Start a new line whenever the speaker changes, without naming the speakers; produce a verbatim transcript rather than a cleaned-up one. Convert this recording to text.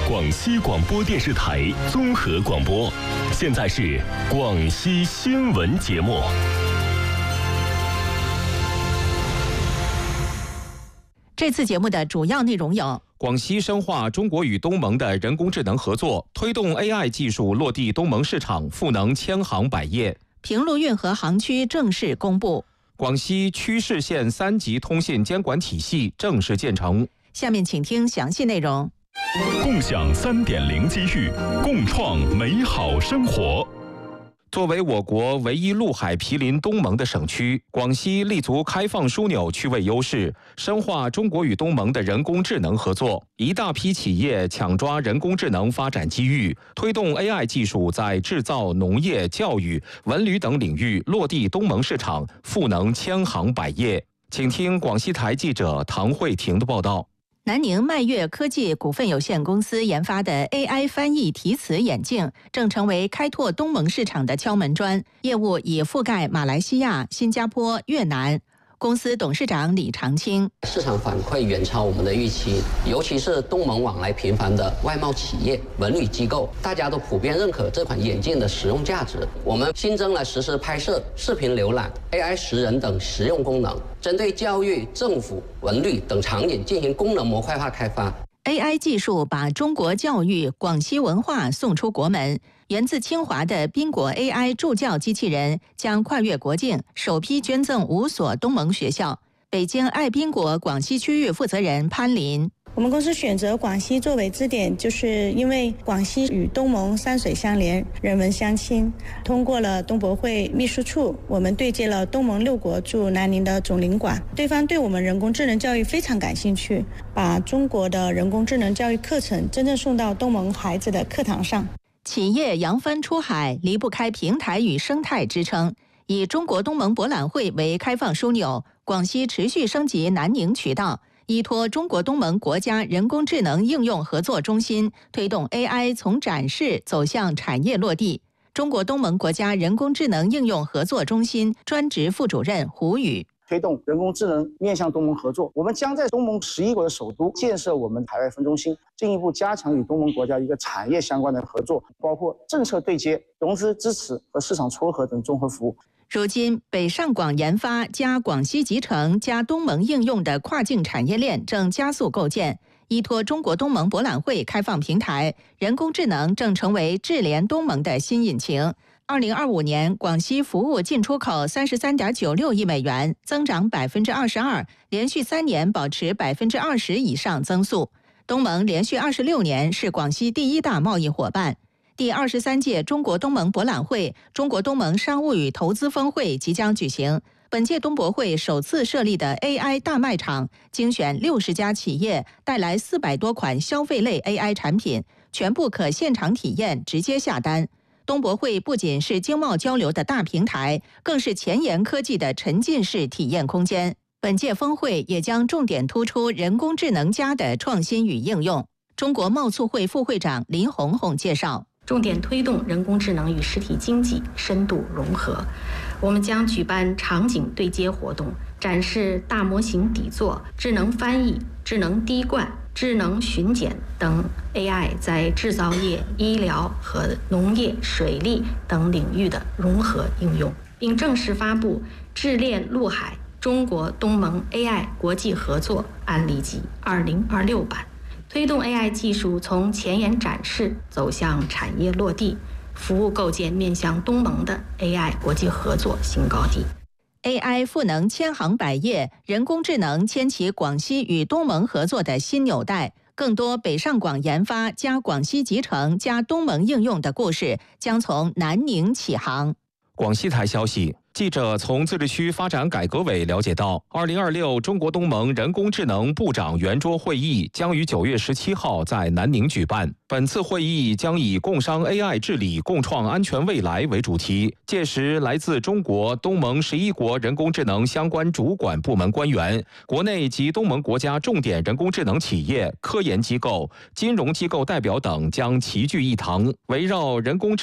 广西广播电视台综合广播。现在是广西新闻节目。
这次节目的主要内容有：
广西深化中国与东盟的人工智能合作，推动 A I 技术落地东盟市场，赋能千行百业。
平陆运河航区正式公布。
广西区市县三级通信监管体系正式建成。
下面请听详细内容。
共享 三点零 机遇，共创美好生活。
作为我国唯一陆海毗邻东盟的省区，广西立足开放枢纽区位优势，深化中国与东盟的人工智能合作，一大批企业抢抓人工智能发展机遇，推动 A I 技术在制造、农业、教育、文旅等领域落地东盟市场，赋能千行百业。请听广西台记者唐慧婷的报道。
南宁迈悦科技股份有限公司研发的 A I 翻译题词眼镜，正成为开拓东盟市场的敲门砖，业务已覆盖马来西亚、新加坡、越南。公司董事长李长青：
市场反馈远超我们的预期，尤其是东盟往来频繁的外贸企业、文旅机构，大家都普遍认可这款眼镜的实用价值。我们新增了实时拍摄、视频浏览、A I 识人等实用功能，针对教育、政府、文旅等场景进行功能模块化开发。
A I 技术把中国教育、广西文化送出国门。源自清华的宾果 A I 助教机器人将跨越国境，首批捐赠五所东盟学校。北京爱宾果广西区域负责人潘林：
我们公司选择广西作为支点，就是因为广西与东盟山水相连，人文相亲。通过了东博会秘书处，我们对接了东盟六国驻南宁的总领馆，对方对我们人工智能教育非常感兴趣，把中国的人工智能教育课程真正送到东盟孩子的课堂上。
企业扬帆出海，离不开平台与生态支撑。以中国东盟博览会为开放枢纽，广西持续升级南宁渠道，依托中国东盟国家人工智能应用合作中心，推动 A I 从展示走向产业落地。中国东盟国家人工智能应用合作中心专职副主任胡宇：
推动人工智能面向东盟合作，我们将在东盟十一国的首都建设我们海外分中心，进一步加强与东盟国家一个产业相关的合作，包括政策对接、融资支持和市场撮合等综合服务。
如今，北上广研发加广西集成加东盟应用的跨境产业链正加速构建。依托中国东盟博览会开放平台，人工智能正成为智联东盟的新引擎。二零二五年，广西服务进出口三十三点九六亿美元，增长百分之二十二，连续三年保持百分之二十以上增速。东盟连续二十六年是广西第一大贸易伙伴。第二十三届中国东盟博览会、中国东盟商务与投资峰会即将举行。本届东博会首次设立的 A I 大卖场，精选六十家企业，带来四百多款消费类 A I 产品，全部可现场体验，直接下单。东博会不仅是经贸交流的大平台，更是前沿科技的沉浸式体验空间。本届峰会也将重点突出人工智能加的创新与应用。中国贸促会副会长林红红介绍，
重点推动人工智能与实体经济深度融合。我们将举办场景对接活动，展示大模型底座、智能翻译、智能滴灌、智能巡检等 A I 在制造业、医疗和农业、水利等领域的融合应用，并正式发布《智链陆海中国东盟 A I 国际合作案例集二零二六版》，推动 A I 技术从前沿展示走向产业落地，服务构建面向东盟的 A I 国际合作新高地。
A I 赋能千行百业，人工智能牵起广西与东盟合作的新纽带。更多北上广研发加广西集成加东盟应用的故事将从南宁起航。
广西台消息。记者从自治区发展改革委了解到，二零二六中国东盟人工智能部长圆桌会议将于九月十七号在南宁举办。本次会议将以共商 A I 治理、共创安全未来为主题，届时来自中国、东盟十一国人工智能相关主管部门官员、国内及东盟国家重点人工智能企业、科研机构、金融机构代表等将齐聚一堂，围绕人工智